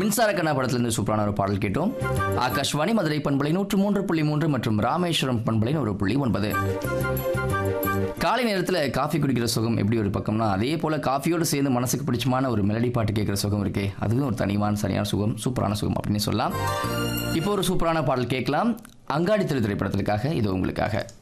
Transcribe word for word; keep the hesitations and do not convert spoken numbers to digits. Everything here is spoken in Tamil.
மின்சார கண்ணா படத்திலிருந்து சூப்பரான ஒரு பாடல் கேட்டோம். ஆகாஷ்வாணி மதுரை பண்பலை நூற்று மூன்று புள்ளி மூன்று மற்றும் ராமேஸ்வரம் பண்பலை ஒரு புள்ளி ஒன்பது. காலை நேரத்தில் காஃபி குடிக்கிற சுகம் எப்படி ஒரு பக்கம்னா, அதே போல காஃபியோடு சேர்ந்து மனசுக்கு பிடிச்சமான ஒரு மெலடி பாட்டு கேட்குற சுகம் இருக்கே, அதுவும் ஒரு தனிமான சரியான சுகம், சூப்பரான சுகம் அப்படின்னு சொல்லலாம். இப்போ ஒரு சூப்பரான பாடல் கேட்கலாம். அங்காடி திரு திரைப்படத்திற்காக இது உங்களுக்காக.